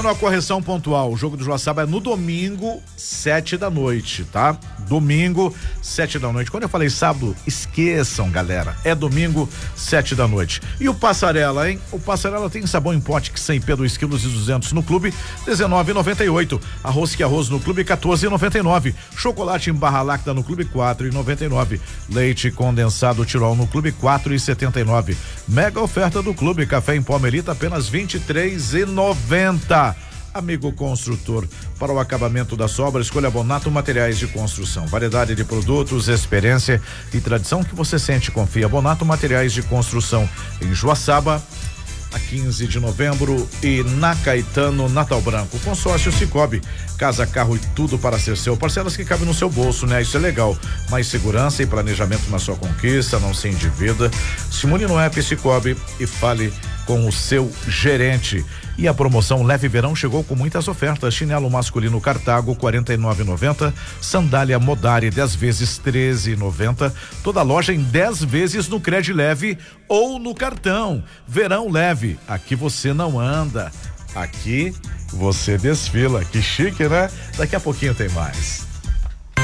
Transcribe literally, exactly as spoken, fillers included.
Fazendo a correção pontual, o jogo do Joaçaba é no domingo, sete da noite, tá? Domingo, sete da noite. Quando eu falei sábado, esqueçam, galera. É domingo, sete da noite. E o Passarela, hein? O Passarela tem sabão em pote que cem p, dois quilos e duzentos no clube, dezenove e noventa e oito. Arroz que arroz no clube, quatorze e noventa e nove. Chocolate em barra lacta no clube, quatro e noventa e nove. Leite condensado Tirol no clube, quatro e setenta e nove. Mega oferta do clube, café em pó Melita, apenas vinte e três e noventa. Amigo construtor, para o acabamento das obras, escolha Bonato Materiais de Construção. Variedade de produtos, experiência e tradição que você sente e confia. Bonato Materiais de Construção, em Joaçaba, a quinze de novembro, e na Caetano, Natal Branco. Consórcio Cicobi, casa, carro e tudo para ser seu. Parcelas que cabem no seu bolso, né? Isso é legal. Mais segurança e planejamento na sua conquista, não se endivida. Simule no app Cicobi e fale com o seu gerente. E a promoção Leve Verão chegou com muitas ofertas. Chinelo masculino Cartago, quarenta e nove e noventa. Sandália Modari, dez vezes treze e noventa. Toda loja em dez vezes no Cred Leve ou no cartão. Verão Leve, aqui você não anda, aqui você desfila. Que chique, né? Daqui a pouquinho tem mais.